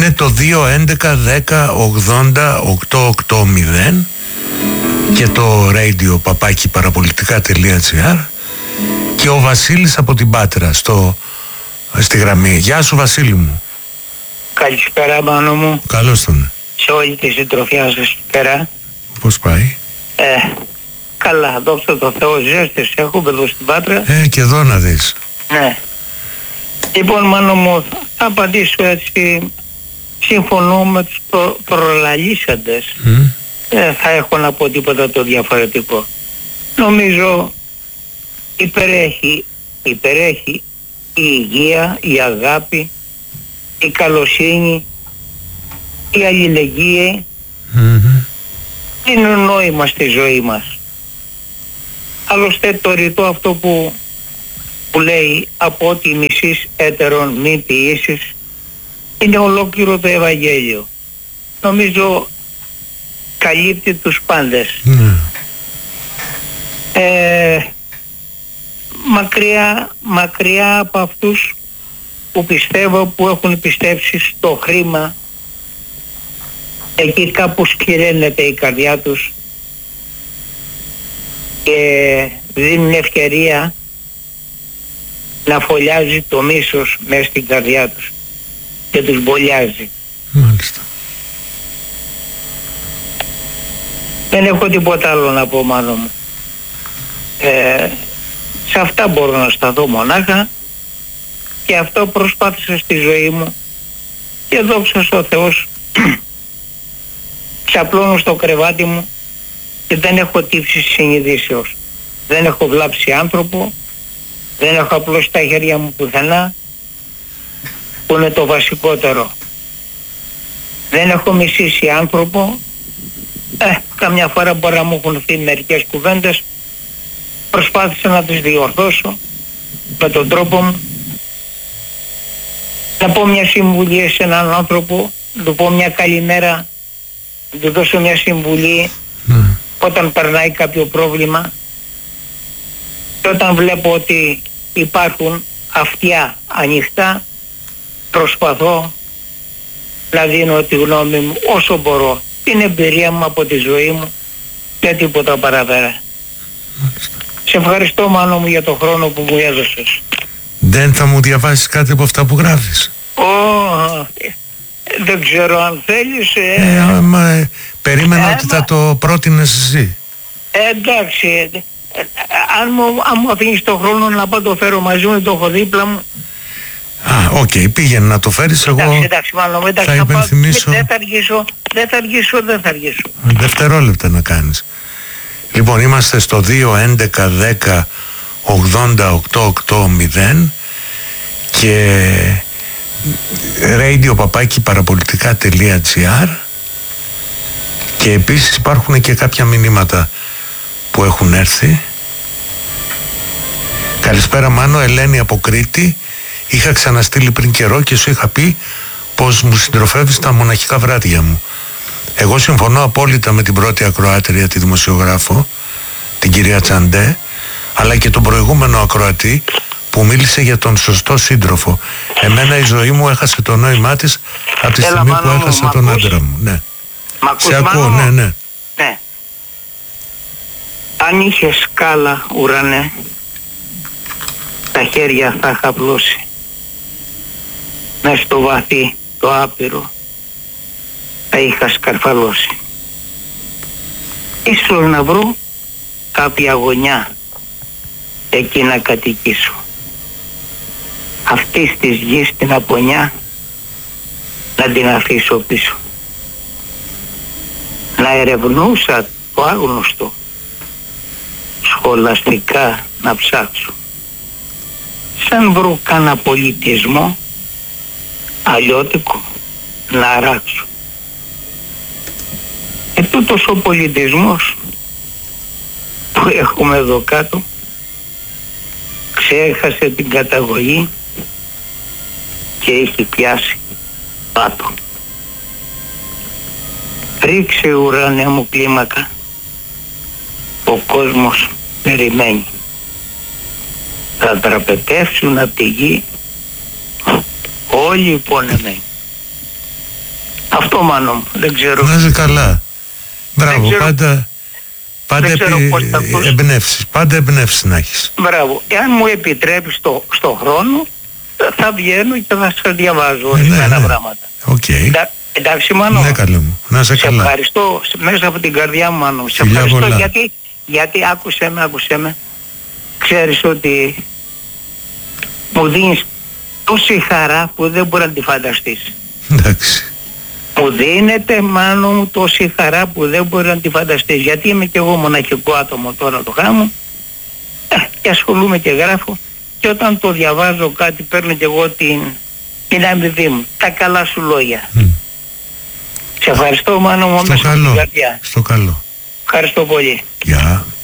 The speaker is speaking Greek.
είναι το 211-10-80-880 και το radio papaki-παραπολιτικά.gr και ο Βασίλης από την Πάτρα στη γραμμή. Γεια σου Βασίλη μου. Καλησπέρα Μάνο μου. Καλώς τον. Σε όλη τη συντροφιά σας πέρα. Πώς πάει? Καλά, δόξα τω Θεώ, ζέστες έχουμε εδώ στην Πάτρα. Και εδώ να δεις. Ναι. Λοιπόν Μάνο μου, θα απαντήσω έτσι. Συμφωνώ με τους προλαλήσαντες. Δεν θα έχω να πω τίποτα το διαφορετικό. Νομίζω υπερέχει η υγεία, η αγάπη, η καλοσύνη, η αλληλεγγύη. Είναι νόημα στη ζωή μας. Άλλωστε το ρητό αυτό που λέει από ότι μισείς έτερον μη ποιήσεις είναι ολόκληρο το Ευαγγέλιο. Νομίζω καλύπτει τους πάντες. Μακριά από αυτούς που πιστεύω, που έχουν πιστέψει στο χρήμα, εκεί κάπου σκυραίνεται η καρδιά τους και δίνουν ευκαιρία να φωλιάζει το μίσος μέσα στην καρδιά τους και τους μπολιάζει. Μάλιστα. Δεν έχω τίποτα άλλο να πω Μάνο μου. Σε αυτά μπορώ να σταθώ μονάχα και αυτό προσπάθησα στη ζωή μου και δόξα ο Θεός ξαπλώνω στο κρεβάτι μου και δεν έχω τύψει συνειδήσεως. Δεν έχω βλάψει άνθρωπο, δεν έχω απλώσει τα χέρια μου πουθενά, που είναι το βασικότερο. Δεν έχω μισήσει άνθρωπο. Καμιά φορά μπορεί να μου έχουν πει μερικές κουβέντες. Προσπάθησα να τις διορθώσω με τον τρόπο μου. Να πω μια συμβουλή σε έναν άνθρωπο, να του πω μια καλημέρα, να του δώσω μια συμβουλή όταν περνάει κάποιο πρόβλημα, και όταν βλέπω ότι υπάρχουν αυτιά ανοιχτά, προσπαθώ να δίνω τη γνώμη μου όσο μπορώ, την εμπειρία μου από τη ζωή μου και τίποτα παραπέρα. Σε ευχαριστώ Μάνο μου για τον χρόνο που μου έδωσες. Δεν θα μου διαβάσεις κάτι από αυτά που γράφεις? Δεν ξέρω αν θέλεις. Περίμενα ότι θα το πρότεινες εσύ. Εντάξει, αν μου αφήνεις τον χρόνο να πάω το φέρω μαζί μου, το έχω δίπλα μου. Οκ, πήγαινε να το φέρεις. Εγώ εντάξει, μάλλον, θα υπενθυμίσω. Δεν θα αργήσω. Δευτερόλεπτα να κάνεις. Λοιπόν, είμαστε στο 211-10-80-880 και radio papaki-παραπολιτικά.gr και επίσης υπάρχουν και κάποια μηνύματα που έχουν έρθει. Καλησπέρα Μάνο, Ελένη από Κρήτη. Είχα ξαναστείλει πριν καιρό και σου είχα πει πως μου συντροφεύεις τα μοναχικά βράδια μου. Εγώ συμφωνώ απόλυτα με την πρώτη ακροάτρια, τη δημοσιογράφο, την κυρία Τσαντέ, αλλά και τον προηγούμενο ακροατή που μίλησε για τον σωστό σύντροφο. Εμένα η ζωή μου έχασε το νόημά της από τη στιγμή που έχασα τον άντρα μου. Ναι. Σε ακούω, ναι. Αν είχε σκάλα ουρανέ, τα χέρια θα είχα απλώσει. Μες στο βαθύ, το άπειρο, θα είχα σκαρφαλώσει. Ίσως να βρω κάποια γωνιά εκεί να κατοικήσω. Αυτής της γης την απονιά να την αφήσω πίσω. Να ερευνούσα το άγνωστο, σχολαστικά να ψάξω. Σαν βρω κάνα πολιτισμό αλλιώτικο να αράξω. Τούτος ο πολιτισμός που έχουμε εδώ κάτω ξέχασε την καταγωγή και έχει πιάσει πάτο. Ρίξε ουρανέ μου κλίμακα, ο κόσμος περιμένει. Θα τραπετεύσουν απ' τη γη όλοι οι πονεμένοι. Αυτό Μάνο μου, δεν ξέρω. Να είσαι καλά. Μπράβο, ξέρω, πάντα εμπνεύσεις. Πάντα εμπνεύσεις να έχεις. Μπράβο. Εάν μου επιτρέπεις στο χρόνο, θα βγαίνω και θα σας διαβάζω ορισμένα πράγματα. Okay. Εντάξει Μάνο. Ναι, καλό μου. Να είσαι καλά. Σε ευχαριστώ μέσα από την καρδιά μου Μάνο. Σε ευχαριστώ γιατί άκουσε με. Ξέρεις ότι μου δίνεις τόση χαρά που δεν μπορεί να τη φανταστείς. Εντάξει. Μου δίνεται Μάνο μου τόση χαρά που δεν μπορεί να τη φανταστείς. Γιατί είμαι και εγώ μοναχικό άτομο τώρα το γάμο και ασχολούμαι και γράφω και όταν το διαβάζω κάτι παίρνω και εγώ την αμοιβή μου. Τα καλά σου λόγια. Σε ευχαριστώ Μάνο μου μέσα από την καρδιά. Στο καλό. Ευχαριστώ πολύ. Γεια.